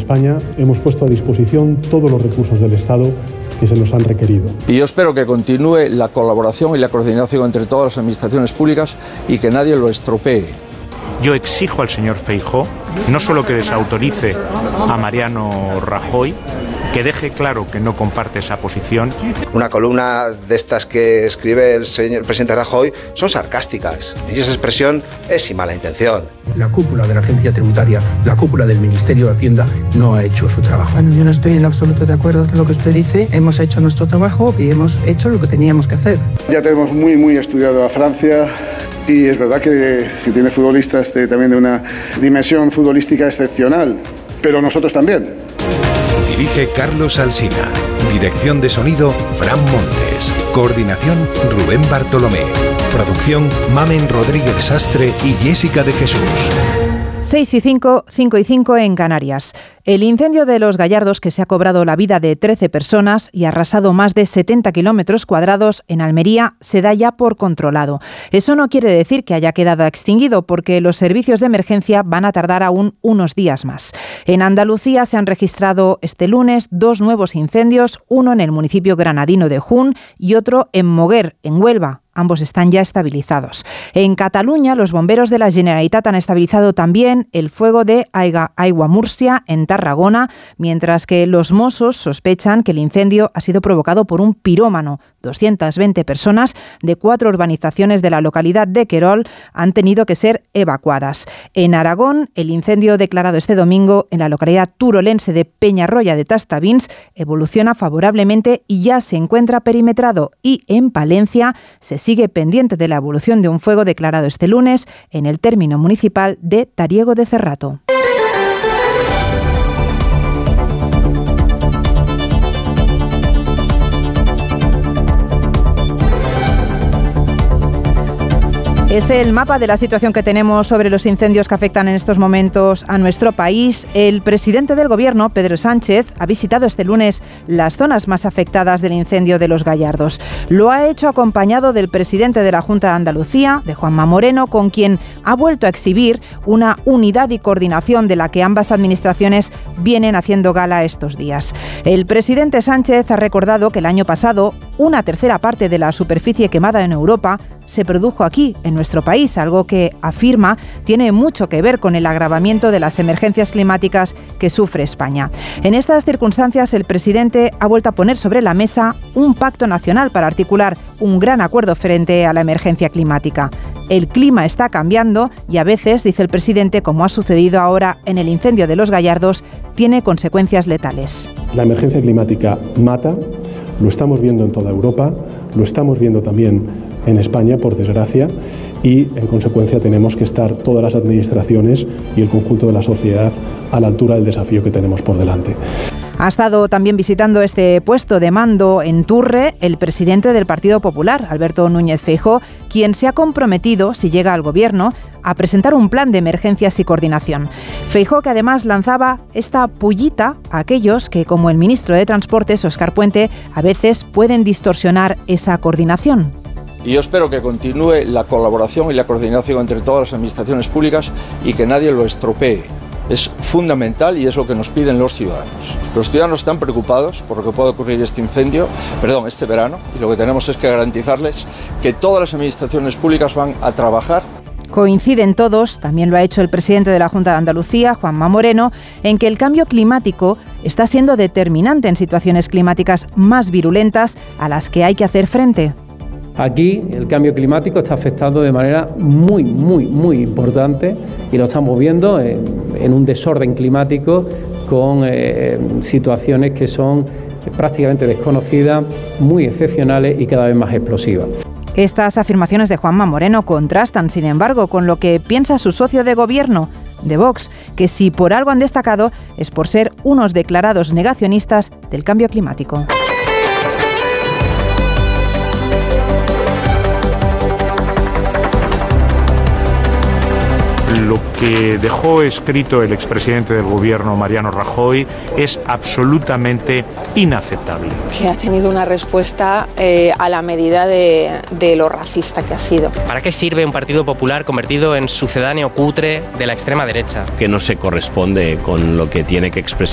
España hemos puesto a disposición todos los recursos del Estado que se nos han requerido. Y yo espero que continúe la colaboración y la coordinación entre todas las administraciones públicas y que nadie lo estropee. Yo exijo al señor Feijóo no solo que desautorice a Mariano Rajoy, que deje claro que no comparte esa posición. Una columna de estas que escribe el presidente Rajoy son sarcásticas y esa expresión es sin mala intención. La cúpula de la agencia tributaria, la cúpula del Ministerio de Hacienda no ha hecho su trabajo. Bueno, yo no estoy en absoluto de acuerdo con lo que usted dice. Hemos hecho nuestro trabajo y hemos hecho lo que teníamos que hacer. Ya tenemos muy estudiado a Francia. Y es verdad que si tiene futbolistas también de una dimensión futbolística excepcional, pero nosotros también. Dirige Carlos Alsina. Dirección de sonido, Fran Montes. Coordinación, Rubén Bartolomé. Producción, Mamen Rodríguez Sastre y Jessica de Jesús. 6 y 5, 5 y 5 en Canarias. El incendio de Los Gallardos, que se ha cobrado la vida de 13 personas y ha arrasado más de 70 kilómetros cuadrados en Almería, se da ya por controlado. Eso no quiere decir que haya quedado extinguido, porque los servicios de emergencia van a tardar aún unos días más. En Andalucía se han registrado este lunes 2 nuevos incendios, uno en el municipio granadino de Jun y otro en Moguer, en Huelva. Ambos están ya estabilizados. En Cataluña, los bomberos de la Generalitat han estabilizado también el fuego de Aiguamúrcia, en Tarragona, mientras que los Mossos sospechan que el incendio ha sido provocado por un pirómano. 220 personas de 4 urbanizaciones de la localidad de Querol han tenido que ser evacuadas. En Aragón, el incendio declarado este domingo en la localidad turolense de Peñarroya de Tastavins evoluciona favorablemente y ya se encuentra perimetrado. Y en Palencia se sigue pendiente de la evolución de un fuego declarado este lunes en el término municipal de Tariego de Cerrato. Es el mapa de la situación que tenemos sobre los incendios que afectan en estos momentos a nuestro país. El presidente del Gobierno, Pedro Sánchez, ha visitado este lunes las zonas más afectadas del incendio de Los Gallardos. Lo ha hecho acompañado del presidente de la Junta de Andalucía, de Juanma Moreno, con quien ha vuelto a exhibir una unidad y coordinación de la que ambas administraciones vienen haciendo gala estos días. El presidente Sánchez ha recordado que el año pasado una tercera parte de la superficie quemada en Europa se produjo aquí, en nuestro país, algo que, afirma, tiene mucho que ver con el agravamiento de las emergencias climáticas que sufre España. En estas circunstancias, el presidente ha vuelto a poner sobre la mesa un pacto nacional para articular un gran acuerdo frente a la emergencia climática. El clima está cambiando y a veces, dice el presidente, como ha sucedido ahora en el incendio de Los Gallardos, tiene consecuencias letales. La emergencia climática mata, lo estamos viendo en toda Europa, lo estamos viendo también en España, por desgracia, y en consecuencia tenemos que estar todas las administraciones y el conjunto de la sociedad a la altura del desafío que tenemos por delante. Ha estado también visitando este puesto de mando en Turre el presidente del Partido Popular, Alberto Núñez Feijóo, quien se ha comprometido, si llega al gobierno, a presentar un plan de emergencias y coordinación. Feijóo, que además lanzaba esta pullita a aquellos que, como el ministro de Transportes, Óscar Puente, a veces pueden distorsionar esa coordinación. Y yo espero que continúe la colaboración y la coordinación entre todas las administraciones públicas y que nadie lo estropee. Es fundamental y es lo que nos piden los ciudadanos. Los ciudadanos están preocupados por lo que puede ocurrir este verano, y lo que tenemos es que garantizarles que todas las administraciones públicas van a trabajar. Coinciden todos, también lo ha hecho el presidente de la Junta de Andalucía, Juanma Moreno, en que el cambio climático está siendo determinante en situaciones climáticas más virulentas a las que hay que hacer frente. Aquí el cambio climático está afectando de manera muy importante y lo estamos viendo en un desorden climático con situaciones que son prácticamente desconocidas, muy excepcionales y cada vez más explosivas. Estas afirmaciones de Juanma Moreno contrastan, sin embargo, con lo que piensa su socio de gobierno, de Vox, que si por algo han destacado es por ser unos declarados negacionistas del cambio climático. Lo que dejó escrito el expresidente del gobierno, Mariano Rajoy, es absolutamente inaceptable. Que ha tenido una respuesta a la medida de lo racista que ha sido. ¿Para qué sirve un Partido Popular convertido en sucedáneo cutre de la extrema derecha? Que no se corresponde con lo que tiene que expresar